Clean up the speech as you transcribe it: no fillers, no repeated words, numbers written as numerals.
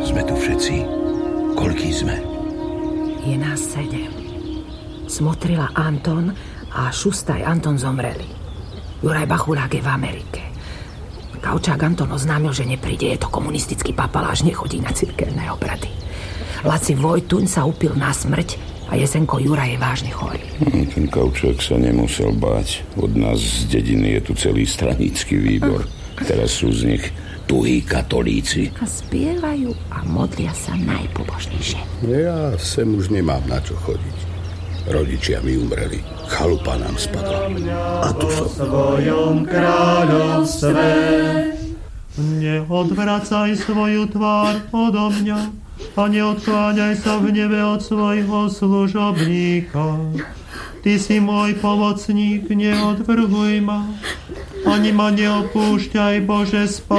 Sme tu všetci. Koľký sme? Je nás 7. Smotrila Anton a Šustaj Anton zomreli. Juraj Bachulák je v Amerike. Kaučák Anton oznámil, že nepríde. Je to komunistický papaláš, nechodí na cirkevné obrady. Laci Vojtuň sa upil na smrť a Jesenko Juraj je vážne chorý. Ten Kaučák sa nemusel báť. Od nás z dediny je tu celý stranický výbor. Teraz sú z nich tuhí katolíci. A spievajú a modlia sa najpobožnejšie. Ja sem už nemám na čo chodiť. Rodičia mi umreli. Chalupa nám spadla. A tu som. V svojom kráľovstve neodvracaj svoju tvár odo mňa a neodkláňaj sa v nebe od svojho služobníka. Ty si môj pomocník, neodvrhuj ma, ani ma neopúšťaj, Bože,